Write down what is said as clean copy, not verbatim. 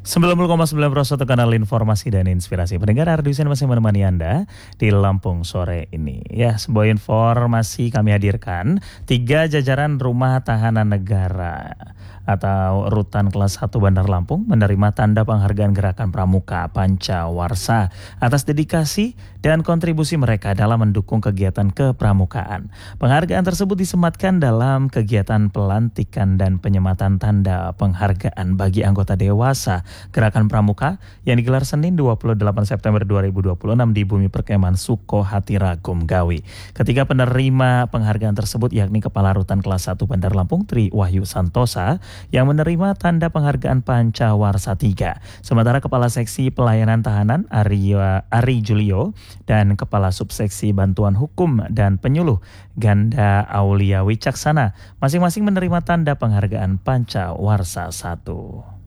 90,9 kanal informasi dan inspirasi. Pendengar Ardusen masih menemani Anda di Lampung sore ini. Ya, sebuah informasi kami hadirkan. 3 jajaran rumah tahanan negara atau Rutan Kelas 1 Bandar Lampung menerima tanda penghargaan Gerakan Pramuka Pancawarsa atas dedikasi dan kontribusi mereka dalam mendukung kegiatan kepramukaan. Penghargaan tersebut disematkan dalam kegiatan pelantikan dan penyematan tanda penghargaan bagi anggota dewasa Gerakan Pramuka yang digelar Senin 28 September 2026 di Bumi Perkemahan Sukohati Ragum Gawi. Ketiga penerima penghargaan tersebut yakni Kepala Rutan Kelas 1 Bandar Lampung Tri Wahyu Santosa yang menerima tanda penghargaan Pancawarsa 3. Sementara Kepala Seksi Pelayanan Tahanan Ari Julio dan Kepala Subseksi Bantuan Hukum dan Penyuluh Ganda Aulia Wicaksana masing-masing menerima tanda penghargaan Pancawarsa 1.